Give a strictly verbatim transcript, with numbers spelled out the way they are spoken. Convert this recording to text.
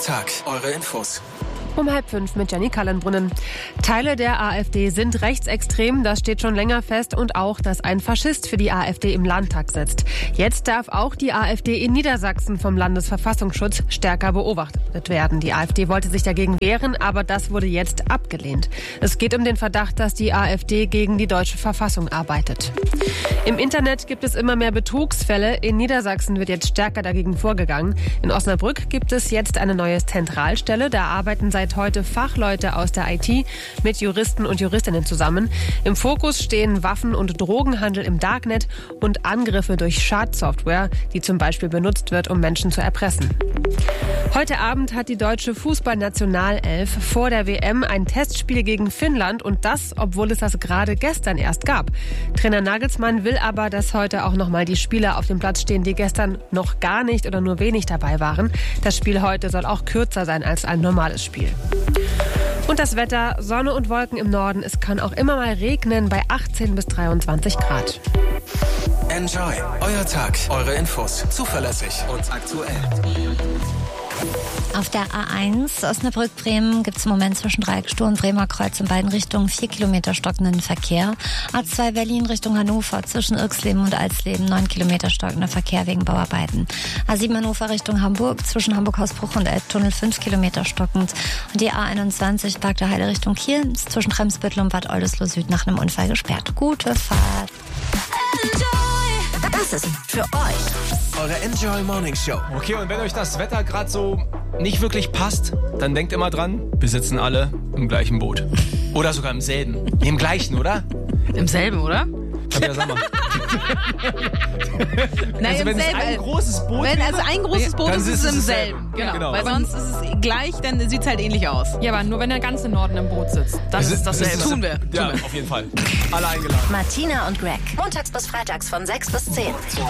Tag, eure Infos. Um halb fünf mit Jenny Kallenbrunnen. Teile der AfD sind rechtsextrem, das steht schon länger fest, und auch, dass ein Faschist für die AfD im Landtag sitzt. Jetzt darf auch die AfD in Niedersachsen vom Landesverfassungsschutz stärker beobachtet werden. Die AfD wollte sich dagegen wehren, aber das wurde jetzt abgelehnt. Es geht um den Verdacht, dass die AfD gegen die deutsche Verfassung arbeitet. Im Internet gibt es immer mehr Betrugsfälle. In Niedersachsen wird jetzt stärker dagegen vorgegangen. In Osnabrück gibt es jetzt eine neue Zentralstelle. Da arbeiten seit heute Fachleute aus der I T mit Juristen und Juristinnen zusammen. Im Fokus stehen Waffen- und Drogenhandel im Darknet und Angriffe durch Schadsoftware, die zum Beispiel benutzt wird, um Menschen zu erpressen. Heute Abend hat die deutsche Fußballnationalelf vor der W M ein Testspiel gegen Finnland, und das, obwohl es das gerade gestern erst gab. Trainer Nagelsmann will aber, dass heute auch nochmal die Spieler auf dem Platz stehen, die gestern noch gar nicht oder nur wenig dabei waren. Das Spiel heute soll auch kürzer sein als ein normales Spiel. Und das Wetter: Sonne und Wolken im Norden. Es kann auch immer mal regnen bei achtzehn bis dreiundzwanzig Grad. Enjoy, euer Tag, eure Infos. Zuverlässig und aktuell. Auf der A eins Osnabrück-Bremen gibt es im Moment zwischen Dreieckstuhl und Bremer Kreuz in beiden Richtungen vier Kilometer stockenden Verkehr. A zwei Berlin Richtung Hannover zwischen Irxleben und Alsleben neun Kilometer stockender Verkehr wegen Bauarbeiten. A sieben Hannover Richtung Hamburg zwischen Hamburg-Hausbruch und Elbtunnel fünf Kilometer stockend. Und die A einundzwanzig Park der Heide Richtung Kiel ist zwischen Bremsbüttel und Bad Oldesloe Süd nach einem Unfall gesperrt. Gute Fahrt. Das ist für euch Eure Enjoy Morning Show. Okay, und wenn euch das Wetter gerade so nicht wirklich passt, dann denkt immer dran, wir sitzen alle im gleichen Boot. Oder sogar im selben. Nee, im gleichen, oder? Im selben, oder? Ja, sag mal. Nein, also wenn im es selben. ein großes Boot Wenn wäre, also ein großes Boot dann ist, ist es im selben. Genau. Genau. Weil sonst ist es gleich, dann sieht es halt ähnlich aus. Ja, aber nur wenn der ganze Norden im Boot sitzt. Dann Es ist ist- das es dasselbe. ist- Tun wir. Ja, Tun wir. auf jeden Fall. Alle eingeladen. Martina und Greg. Montags bis freitags von sechs bis zehn.